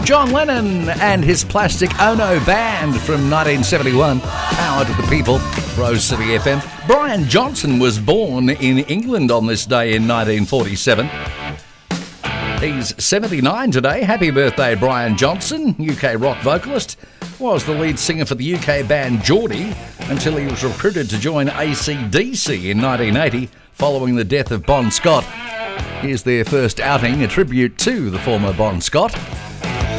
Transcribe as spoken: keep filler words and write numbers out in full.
John Lennon and his Plastic Ono Band from nineteen seventy-one. Power to the people, Rose City F M. Brian Johnson was born in England on this day in nineteen forty-seven. He's seventy-nine today. Happy birthday, Brian Johnson. U K rock vocalist. Was the lead singer for the U K band Geordie until he was recruited to join A C D C in nineteen eighty following the death of Bon Scott. Here's their first outing, a tribute to the former Bon Scott.